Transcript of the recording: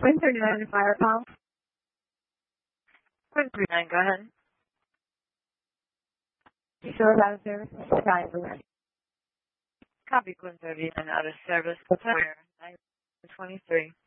Quinn 39 fire call. Quinn 39, go ahead. You sure about a service? Driver. Copy Quinn 39 out of service. Where? 923.